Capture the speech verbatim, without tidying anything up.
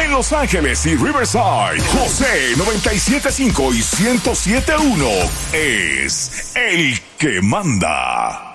En Los Ángeles y Riverside, José noventa y siete punto cinco y ciento siete punto uno es el que manda.